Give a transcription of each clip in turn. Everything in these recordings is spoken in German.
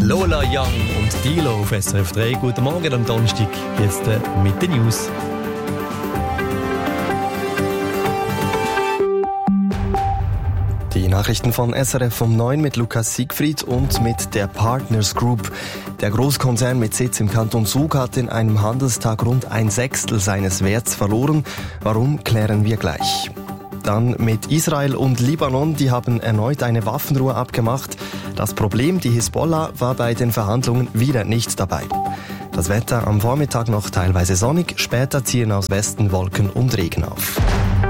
Lola Young und Dilo auf SRF 3. Guten Morgen am Donnerstag, jetzt mit den News. Die Nachrichten von SRF um 9 mit Lukas Siegfried und mit der Partners Group. Der Großkonzern mit Sitz im Kanton Zug hat in einem Handelstag rund 1/6 seines Werts verloren. Warum, klären wir gleich. Dann mit Israel und Libanon, die haben erneut eine Waffenruhe abgemacht. Das Problem, die Hisbollah war bei den Verhandlungen wieder nicht dabei. Das Wetter am Vormittag noch teilweise sonnig, später ziehen aus Westen Wolken und Regen auf.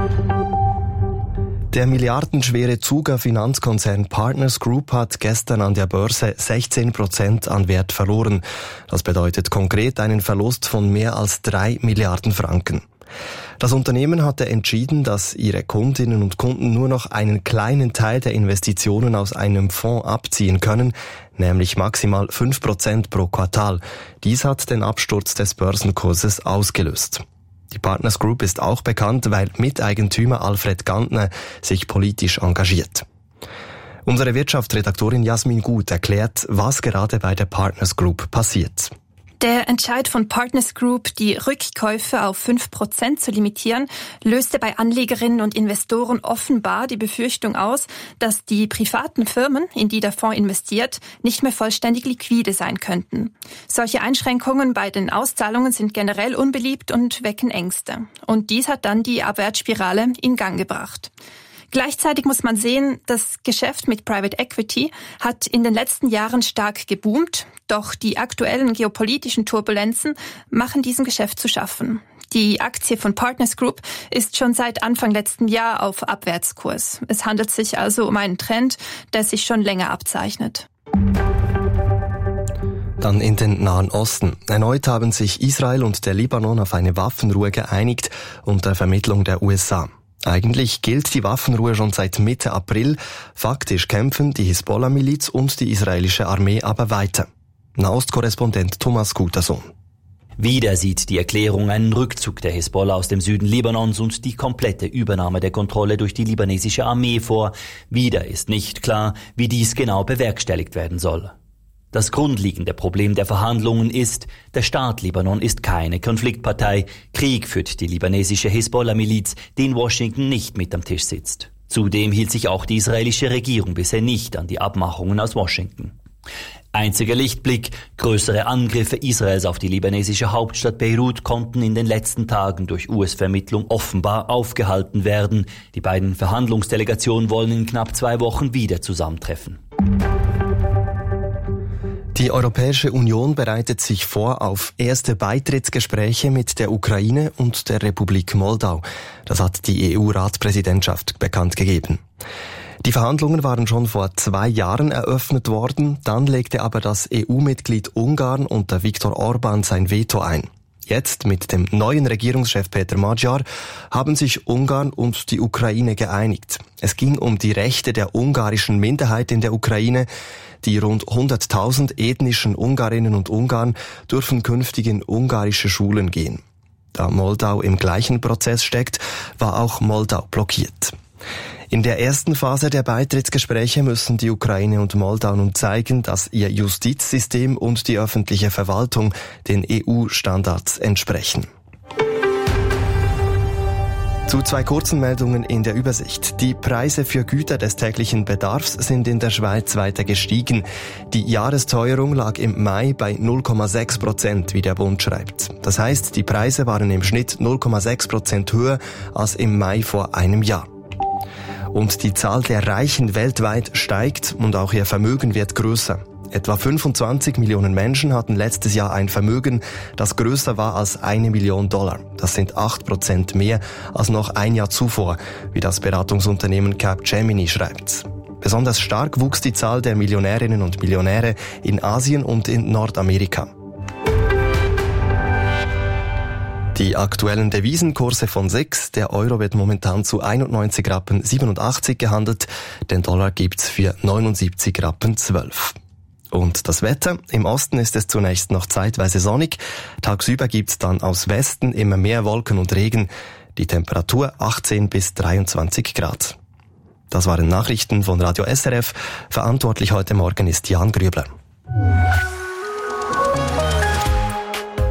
Der milliardenschwere Zuger Finanzkonzern Partners Group hat gestern an der Börse 16% an Wert verloren. Das bedeutet konkret einen Verlust von mehr als 3 Milliarden Franken. Das Unternehmen hatte entschieden, dass ihre Kundinnen und Kunden nur noch einen kleinen Teil der Investitionen aus einem Fonds abziehen können, nämlich maximal 5% pro Quartal. Dies hat den Absturz des Börsenkurses ausgelöst. Die Partners Group ist auch bekannt, weil Miteigentümer Alfred Gantner sich politisch engagiert. Unsere Wirtschaftsredaktorin Jasmin Gut erklärt, was gerade bei der Partners Group passiert. Der Entscheid von Partners Group, die Rückkäufe auf 5% zu limitieren, löste bei Anlegerinnen und Investoren offenbar die Befürchtung aus, dass die privaten Firmen, in die der Fonds investiert, nicht mehr vollständig liquide sein könnten. Solche Einschränkungen bei den Auszahlungen sind generell unbeliebt und wecken Ängste. Und dies hat dann die Abwärtsspirale in Gang gebracht. Gleichzeitig muss man sehen, das Geschäft mit Private Equity hat in den letzten Jahren stark geboomt, doch die aktuellen geopolitischen Turbulenzen machen diesem Geschäft zu schaffen. Die Aktie von Partners Group ist schon seit Anfang letzten Jahr auf Abwärtskurs. Es handelt sich also um einen Trend, der sich schon länger abzeichnet. Dann in den Nahen Osten. Erneut haben sich Israel und der Libanon auf eine Waffenruhe geeinigt unter Vermittlung der USA. Eigentlich gilt die Waffenruhe schon seit Mitte April. Faktisch kämpfen die Hisbollah-Miliz und die israelische Armee aber weiter. Nahostkorrespondent Thomas Gutersohn. Wieder sieht die Erklärung einen Rückzug der Hisbollah aus dem Süden Libanons und die komplette Übernahme der Kontrolle durch die libanesische Armee vor. Wieder ist nicht klar, wie dies genau bewerkstelligt werden soll. Das grundlegende Problem der Verhandlungen ist, der Staat Libanon ist keine Konfliktpartei. Krieg führt die libanesische Hisbollah-Miliz, die in Washington nicht mit am Tisch sitzt. Zudem hielt sich auch die israelische Regierung bisher nicht an die Abmachungen aus Washington. Einziger Lichtblick: größere Angriffe Israels auf die libanesische Hauptstadt Beirut konnten in den letzten Tagen durch US-Vermittlung offenbar aufgehalten werden. Die beiden Verhandlungsdelegationen wollen in knapp 2 Wochen wieder zusammentreffen. Die Europäische Union bereitet sich vor auf erste Beitrittsgespräche mit der Ukraine und der Republik Moldau. Das hat die EU-Ratspräsidentschaft bekannt gegeben. Die Verhandlungen waren schon vor 2 Jahren eröffnet worden, dann legte aber das EU-Mitglied Ungarn unter Viktor Orbán sein Veto ein. Jetzt, mit dem neuen Regierungschef Peter Magyar, haben sich Ungarn und die Ukraine geeinigt. Es ging um die Rechte der ungarischen Minderheit in der Ukraine. Die rund 100.000 ethnischen Ungarinnen und Ungarn dürfen künftig in ungarische Schulen gehen. Da Moldau im gleichen Prozess steckt, war auch Moldau blockiert. In der ersten Phase der Beitrittsgespräche müssen die Ukraine und Moldau nun zeigen, dass ihr Justizsystem und die öffentliche Verwaltung den EU-Standards entsprechen. Zu 2 kurzen Meldungen in der Übersicht. Die Preise für Güter des täglichen Bedarfs sind in der Schweiz weiter gestiegen. Die Jahresteuerung lag im Mai bei 0,6%, wie der Bund schreibt. Das heißt, die Preise waren im Schnitt 0,6% höher als im Mai vor einem Jahr. Und die Zahl der Reichen weltweit steigt und auch ihr Vermögen wird größer. Etwa 25 Millionen Menschen hatten letztes Jahr ein Vermögen, das größer war als $1 Million. Das sind 8% mehr als noch ein Jahr zuvor, wie das Beratungsunternehmen Capgemini schreibt. Besonders stark wuchs die Zahl der Millionärinnen und Millionäre in Asien und in Nordamerika. Die aktuellen Devisenkurse von SIX. Der Euro wird momentan zu 91,87 Rappen gehandelt. Den Dollar gibt's für 79,12 Rappen. Und das Wetter? Im Osten ist es zunächst noch zeitweise sonnig. Tagsüber gibt's dann aus Westen immer mehr Wolken und Regen. Die Temperatur 18 bis 23 Grad. Das waren Nachrichten von Radio SRF. Verantwortlich heute Morgen ist Jan Grübler.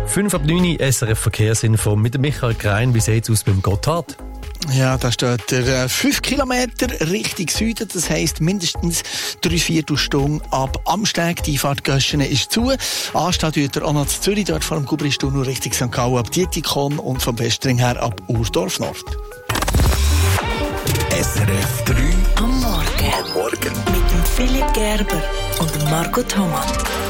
8:05 SRF Verkehrsinfo mit Michael Krein. Wie sieht es aus beim Gotthard? Ja, da steht er 5 Kilometer Richtung Süden, das heisst mindestens 3/4 Stunden ab Amsteg. Die Einfahrt Göschene ist zu. Anstehen tut er auch noch zu Zürich, dort vor dem Gubristunnel Richtung St. Gallen ab Dietikon und vom Westring her ab Urdorf Nord. SRF 3 am Morgen. Mit dem Philipp Gerber und dem Marco Thomas.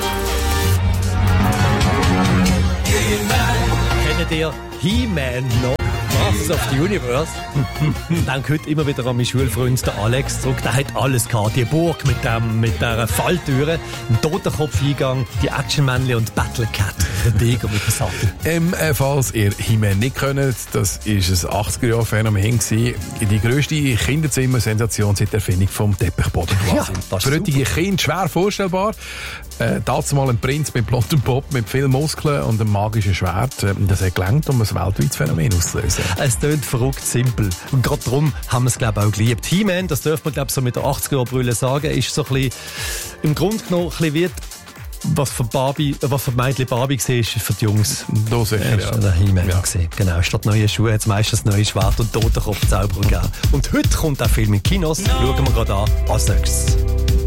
Kennt ihr He-Man noch? Masters of the Universe. Ich denke heute immer wieder an meinen Schulfreund, den Alex, zurück. Der hat alles gehabt. Die Burg mit der Falltüre, dem Totenkopf-Eingang, die Actionmännchen und Battle Cat, der Tiger mit dem Sattel. Falls ihr He-Man nicht kennt, das war ein 80er-Jahre-Phänomen. Die grösste Kinderzimmer-Sensation seit der Erfindung vom Teppichboden. Ja, das für heutige Kinder schwer vorstellbar. Dazu mal ein Prinz mit blondem Bob, mit viel Muskeln und einem magischen Schwert. Das hat gelangt, um ein weltweites Phänomen auszulösen. Es klingt verrückt simpel. Und gerade darum haben wir es, glaube ich, auch geliebt. He-Man, das dürfte man, glaube ich, so mit der 80er-Brille sagen, ist so ein bisschen, im Grunde genommen, ein bisschen wie was für Mädchen Barbie war, für die Jungs. Da sicher, ja. Der He-Man gesehen. Genau. Statt neue Schuhe hat es meistens neue Schwert und Totenkopfzauberer gegeben. Und heute kommt der Film in Kinos. Schauen wir gerade an. Als nächstes.